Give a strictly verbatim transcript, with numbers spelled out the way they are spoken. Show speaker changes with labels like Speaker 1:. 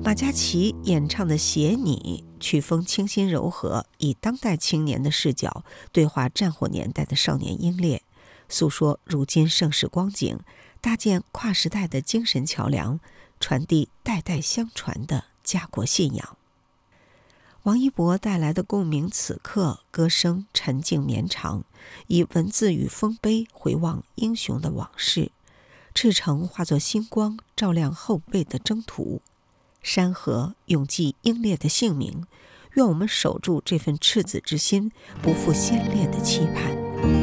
Speaker 1: 马嘉祺演唱的《写你》，曲风清新柔和，以当代青年的视角对话战火年代的少年英烈，诉说如今盛世光景，搭建跨时代的精神桥梁，传递代代相传的家国信仰。王一博带来的共鸣此刻，歌声沉静绵长，以文字与丰碑回望英雄的往事，赤诚化作星光，照亮后辈的征途。山河永记英烈的姓名，愿我们守住这份赤子之心，不负先烈的期盼。